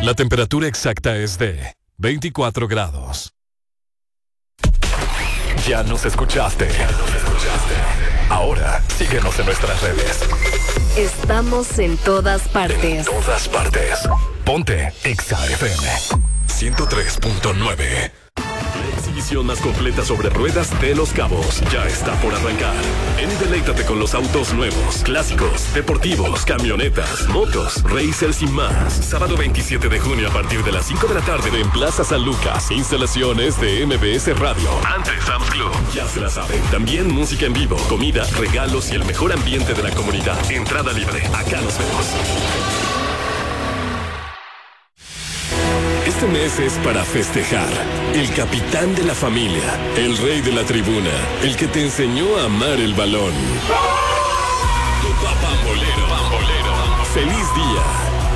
La temperatura exacta es de 24 grados. Ya nos escuchaste. Ahora, síguenos en nuestras redes. Estamos en todas partes. En todas partes. Ponte Exa FM 103.9. La exhibición más completa sobre ruedas de Los Cabos ya está por arrancar. Ven y deleítate con los autos nuevos, clásicos, deportivos, camionetas, motos, racers y más. Sábado 27 de junio a partir de las 5 de la tarde en Plaza San Lucas. Instalaciones de MBS Radio. Antes Sam's Club. Ya se la saben. También música en vivo, comida, regalos y el mejor ambiente de la comunidad. Entrada libre. Acá nos vemos. Este mes es para festejar. El capitán de la familia, el rey de la tribuna, el que te enseñó a amar el balón. Tu papá Bambolero. ¡Feliz día!